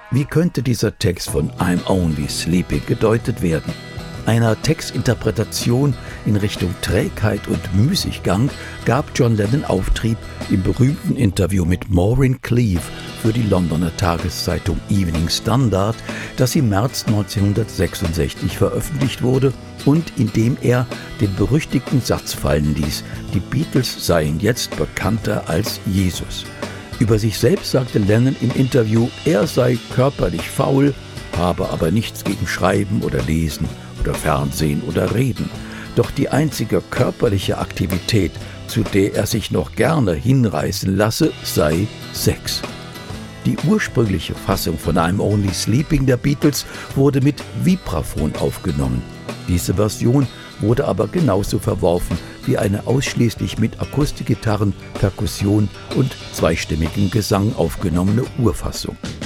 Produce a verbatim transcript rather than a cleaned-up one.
Wie könnte dieser Text von I'm Only Sleeping gedeutet werden? Einer Textinterpretation in Richtung Trägheit und Müßiggang gab John Lennon Auftrieb im berühmten Interview mit Maureen Cleave für die Londoner Tageszeitung Evening Standard, das im März neunzehnhundertsechsundsechzig veröffentlicht wurde und in dem er den berüchtigten Satz fallen ließ, die Beatles seien jetzt bekannter als Jesus. Über sich selbst sagte Lennon im Interview, er sei körperlich faul, habe aber nichts gegen Schreiben oder Lesen oder Fernsehen oder Reden. Doch die einzige körperliche Aktivität, zu der er sich noch gerne hinreißen lasse, sei Sex. Die ursprüngliche Fassung von I'm Only Sleeping der Beatles wurde mit Vibraphon aufgenommen. Diese Version wurde aber genauso verworfen wie eine ausschließlich mit Akustikgitarren, Perkussion und zweistimmigem Gesang aufgenommene Urfassung.